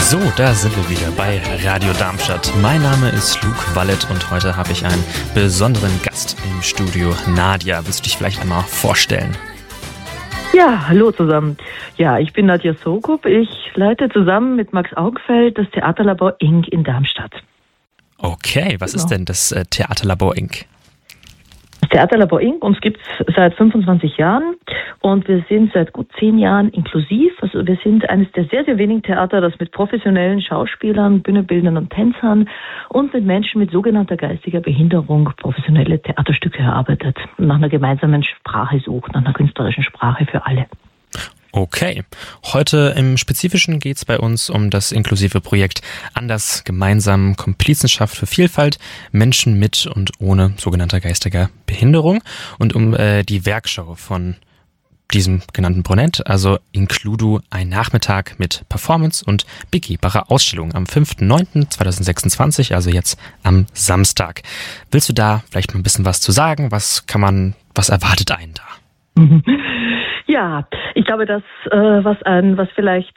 So, da sind wir wieder bei Radio Darmstadt. Mein Name ist Luke Wallet und heute habe ich einen besonderen Gast im Studio. Nadja, willst du dich vielleicht einmal vorstellen? Ja, hallo zusammen. Ja, ich bin Nadja Sokup. Ich leite zusammen mit Max Augfeld das Theaterlabor Inc. in Darmstadt. Okay, was ist denn das Theaterlabor Inc.? Das Theaterlabor Inc. uns gibt es seit 25 Jahren und wir sind seit gut 10 Jahren inklusiv. Also wir sind eines der sehr, sehr wenigen Theater, das mit professionellen Schauspielern, Bühnenbildnern und Tänzern und mit Menschen mit sogenannter geistiger Behinderung professionelle Theaterstücke erarbeitet und nach einer gemeinsamen Sprache sucht, nach einer künstlerischen Sprache für alle. Okay, heute im Spezifischen geht es bei uns um das inklusive Projekt Anders gemeinsam Komplizenschaft für Vielfalt, Menschen mit und ohne sogenannter geistiger Behinderung und um die Werkschau von diesem genannten Projekt, also Includu, ein Nachmittag mit Performance und begehbarer Ausstellung am 5.9.2026, also jetzt am Samstag. Willst du da vielleicht mal ein bisschen was zu sagen? Was erwartet einen da? Ja, ich glaube, dass was vielleicht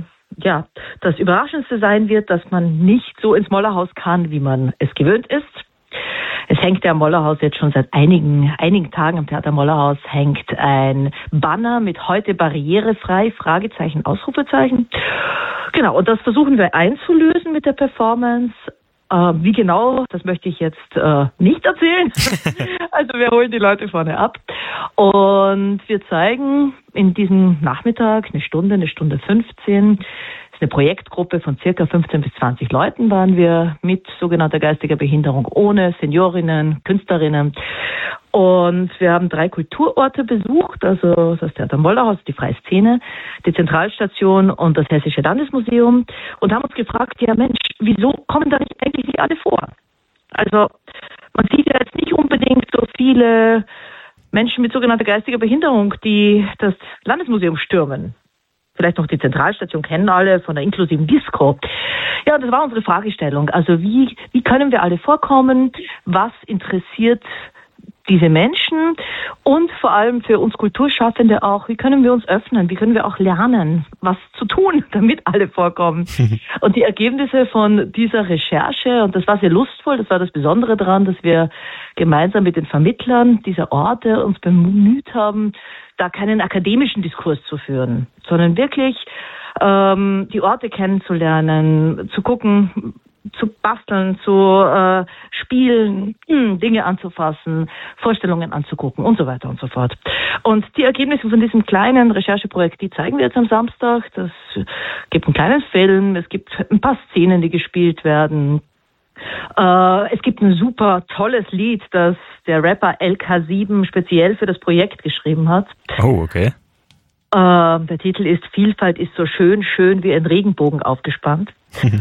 das Überraschendste sein wird, dass man nicht so ins Mollerhaus kann, wie man es gewöhnt ist. Es hängt ja am Mollerhaus jetzt schon seit einigen Tagen am Theater Mollerhaus hängt ein Banner mit heute barrierefrei, Fragezeichen, Ausrufezeichen. Genau, und das versuchen wir einzulösen mit der Performance. Wie genau, das möchte ich jetzt nicht erzählen. Also wir holen die Leute vorne ab und wir zeigen in diesem Nachmittag eine Stunde 15. Das ist eine Projektgruppe von circa 15 bis 20 Leuten waren wir mit sogenannter geistiger Behinderung, ohne Seniorinnen, Künstlerinnen. Und wir haben 3 Kulturorte besucht, also das Theater Mollerhaus, die Freie Szene, die Zentralstation und das Hessische Landesmuseum und haben uns gefragt, ja Mensch, wieso kommen da eigentlich nicht alle vor? Also man sieht ja jetzt nicht unbedingt so viele Menschen mit sogenannter geistiger Behinderung, die das Landesmuseum stürmen. Vielleicht noch die Zentralstation kennen alle von der inklusiven Disco. Ja, das war unsere Fragestellung. Also wie können wir alle vorkommen? Was interessiert diese Menschen und vor allem für uns Kulturschaffende auch, wie können wir uns öffnen, wie können wir auch lernen, was zu tun, damit alle vorkommen. Und die Ergebnisse von dieser Recherche, und das war sehr lustvoll, das war das Besondere daran, dass wir gemeinsam mit den Vermittlern dieser Orte uns bemüht haben, da keinen akademischen Diskurs zu führen, sondern wirklich die Orte kennenzulernen, zu gucken, zu basteln, zu spielen, Dinge anzufassen, Vorstellungen anzugucken und so weiter und so fort. Und die Ergebnisse von diesem kleinen Rechercheprojekt, die zeigen wir jetzt am Samstag. Es gibt einen kleinen Film, es gibt ein paar Szenen, die gespielt werden. Es gibt ein super tolles Lied, das der Rapper LK7 speziell für das Projekt geschrieben hat. Oh, okay. Der Titel ist Vielfalt ist so schön, schön wie ein Regenbogen aufgespannt.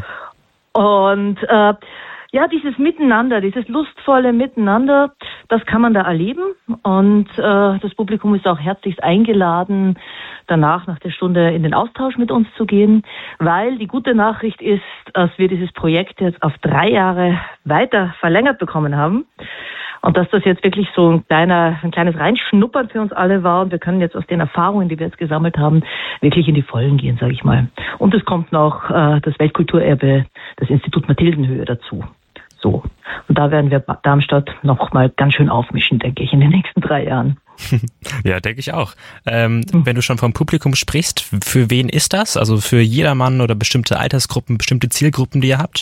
Und dieses Miteinander, dieses lustvolle Miteinander, das kann man da erleben. Und das Publikum ist auch herzlichst eingeladen, danach nach der Stunde in den Austausch mit uns zu gehen, weil die gute Nachricht ist, dass wir dieses Projekt jetzt auf 3 Jahre weiter verlängert bekommen haben. Und dass das jetzt wirklich so ein kleines Reinschnuppern für uns alle war. Und wir können jetzt aus den Erfahrungen, die wir jetzt gesammelt haben, wirklich in die Vollen gehen, sage ich mal. Und es kommt noch das Weltkulturerbe, das Institut Mathildenhöhe dazu. So. Und da werden wir Darmstadt noch mal ganz schön aufmischen, denke ich, in den nächsten 3 Jahren. Ja, denke ich auch. Wenn du schon vom Publikum sprichst, für wen ist das? Also für jedermann oder bestimmte Altersgruppen, bestimmte Zielgruppen, die ihr habt?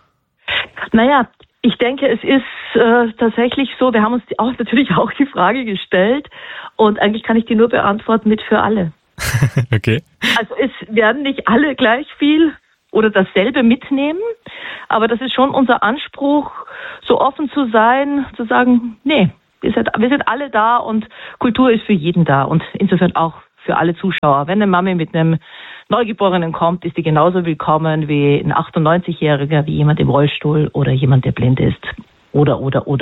Naja, ich denke, es ist tatsächlich so, wir haben uns natürlich auch die Frage gestellt und eigentlich kann ich die nur beantworten mit für alle. Okay. Also es werden nicht alle gleich viel oder dasselbe mitnehmen, aber das ist schon unser Anspruch, so offen zu sein, zu sagen, nee, wir sind alle da und Kultur ist für jeden da und insofern auch für alle Zuschauer. Wenn eine Mami mit einem Neugeborenen kommt, ist die genauso willkommen wie ein 98-Jähriger, wie jemand im Rollstuhl oder jemand, der blind ist. Oder.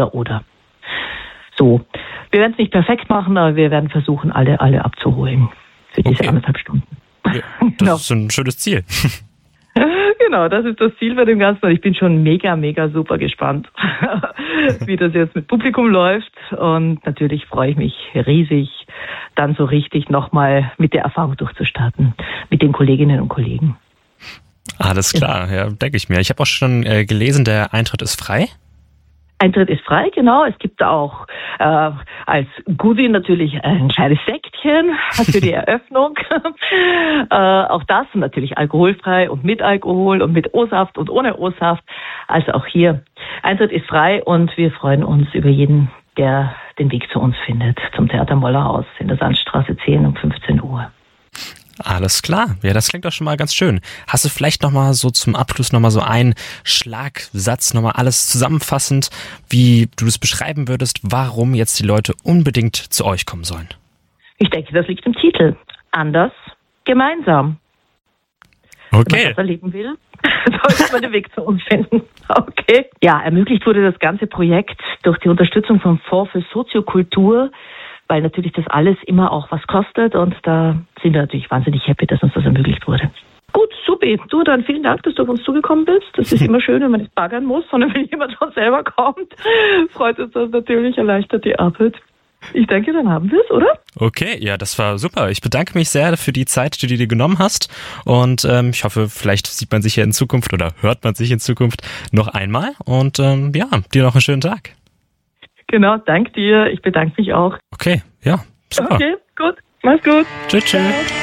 So. Wir werden es nicht perfekt machen, aber wir werden versuchen, alle abzuholen für diese 1,5 Stunden. Ja, das ist ein schönes Ziel. Genau, das ist das Ziel bei dem Ganzen und ich bin schon mega super gespannt, wie das jetzt mit Publikum läuft und natürlich freue ich mich riesig, dann so richtig nochmal mit der Erfahrung durchzustarten, mit den Kolleginnen und Kollegen. Alles klar, ja, denke ich mir. Ich habe auch schon gelesen, der Eintritt ist frei. Eintritt ist frei, genau. Es gibt auch als Goodie natürlich ein kleines Sektchen für die Eröffnung. Auch das natürlich alkoholfrei und mit Alkohol und mit O-Saft und ohne O-Saft. Also auch hier, Eintritt ist frei und wir freuen uns über jeden, der den Weg zu uns findet, zum Theater Mollerhaus in der Sandstraße 10 um 15 Uhr. Alles klar. Ja, das klingt doch schon mal ganz schön. Hast du vielleicht nochmal so zum Abschluss nochmal so einen Schlagsatz, nochmal alles zusammenfassend, wie du das beschreiben würdest, warum jetzt die Leute unbedingt zu euch kommen sollen? Ich denke, das liegt im Titel. Anders, gemeinsam. Okay. Wenn man das erleben will, sollte man den Weg zu uns finden. Okay. Ja, ermöglicht wurde das ganze Projekt durch die Unterstützung vom Fonds für Soziokultur, weil natürlich das alles immer auch was kostet und da sind wir natürlich wahnsinnig happy, dass uns das ermöglicht wurde. Gut, supi. Du, dann vielen Dank, dass du auf uns zugekommen bist. Das ist immer schön, wenn man nicht baggern muss, sondern wenn jemand von selber kommt, freut uns das natürlich, erleichtert die Arbeit. Ich denke, dann haben wir es, oder? Okay, ja, das war super. Ich bedanke mich sehr für die Zeit, die du dir genommen hast und ich hoffe, vielleicht sieht man sich ja in Zukunft oder hört man sich in Zukunft noch einmal und ja, dir noch einen schönen Tag. Genau, dank dir. Ich bedanke mich auch. Okay, ja, super. Okay, gut. Mach's gut. Tschüss, tschüss.